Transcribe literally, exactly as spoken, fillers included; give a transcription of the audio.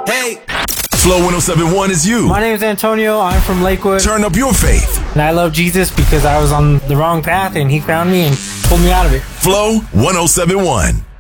Hey. Flow one oh seven point one is you. My name is Antonio. I'm from Lakewood. Turn up your faith. And I love Jesus because I was on the wrong path and he found me and pulled me out of it. Flow one oh seven point one.